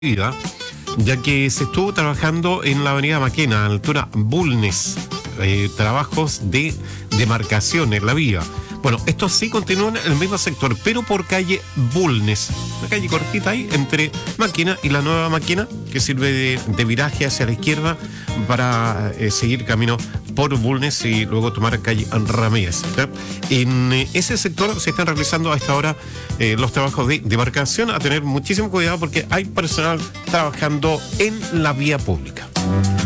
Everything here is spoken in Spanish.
vida, ya que se estuvo trabajando en la avenida Maquena, a la altura Bulnes, trabajos de demarcación en la vía. Bueno, estos sí continúan en el mismo sector, pero por calle Bulnes, una calle cortita ahí entre Maquena y la nueva Maquena, que sirve de viraje hacia la izquierda para seguir camino por Bulnes y luego tomar calle Ramírez. En ese sector se están realizando a esta hora los trabajos de demarcación. A tener muchísimo cuidado porque hay personal trabajando en la vía pública.